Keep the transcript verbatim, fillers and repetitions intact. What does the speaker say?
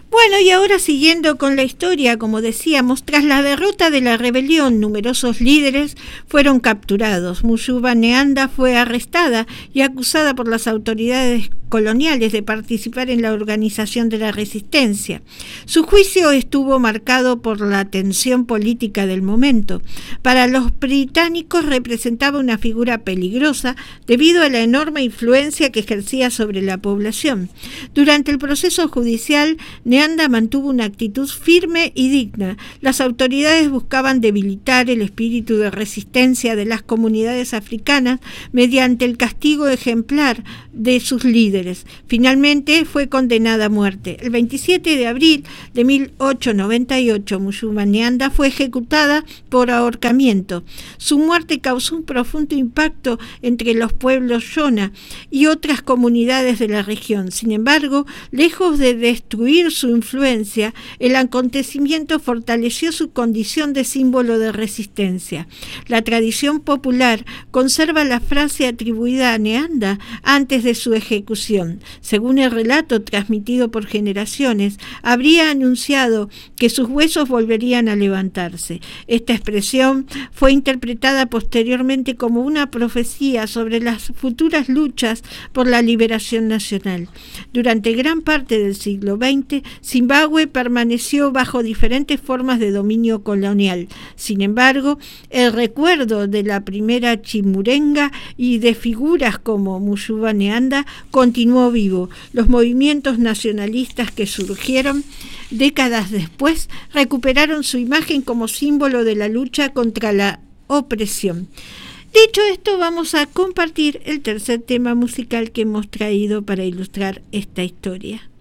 Bueno, y ahora siguiendo con la historia, como decíamos, tras la derrota de la rebelión, numerosos líderes fueron capturados. Mushuba Neanda fue arrestada y acusada por las autoridades coloniales de participar en la organización de la resistencia. Su juicio estuvo marcado por la tensión política del momento. Para los británicos representaba una figura peligrosa debido a la enorme influencia que ejercía sobre la población. Durante el proceso judicial, Neanda mantuvo una actitud firme y digna. Las autoridades buscaban debilitar el espíritu de resistencia de las comunidades africanas mediante el castigo ejemplar de sus líderes. Finalmente fue condenada a muerte. El veintisiete de abril de mil ochocientos noventa y ocho, Mushuba Neanda fue ejecutada por ahorcamiento. Su muerte causó un profundo impacto entre los pueblos Shona y otras comunidades de la región. Sin embargo, lejos de destruir su influencia, el acontecimiento fortaleció su condición de símbolo de resistencia. La tradición popular conserva la frase atribuida a Neanda antes de su ejecución. Según el relato transmitido por generaciones, habría anunciado que sus huesos volverían a levantarse. Esta expresión fue interpretada posteriormente como una profecía sobre las futuras luchas por la liberación nacional. Durante gran parte del siglo veinte, Zimbabue permaneció bajo diferentes formas de dominio colonial. Sin embargo, el recuerdo de la primera Chimurenga y de figuras como Mushuba Neanda continuó vivo. Los movimientos nacionalistas que surgieron décadas después recuperaron su imagen como símbolo de la lucha contra la opresión. Dicho esto, vamos a compartir el tercer tema musical que hemos traído para ilustrar esta historia.